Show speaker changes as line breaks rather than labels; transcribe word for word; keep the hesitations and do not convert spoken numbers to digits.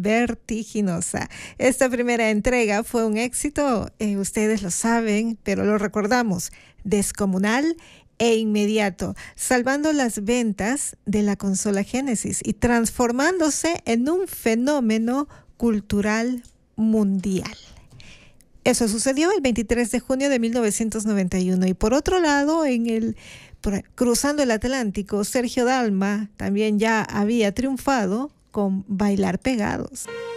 vertiginosa. Esta primera entrega fue un éxito, eh, ustedes lo saben, pero lo recordamos, descomunal e inmediato, salvando las ventas de la consola Genesis y transformándose en un fenómeno cultural mundial. Eso sucedió el veintitrés de junio de mil novecientos noventa y uno. Y por otro lado, en el por, cruzando el Atlántico, Sergio Dalma también ya había triunfado con Bailar Pegados.